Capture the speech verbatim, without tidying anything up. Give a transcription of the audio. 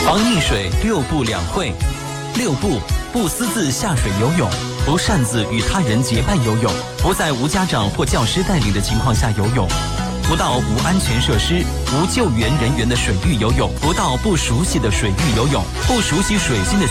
防溺水六不两会。六不：不私自下水游泳，不擅自与他人结伴游泳，不在无家长或教师带领的情况下游泳，不到无安全设施、无救援人员的水域游泳，不到不熟悉的水域游泳，不熟悉水性的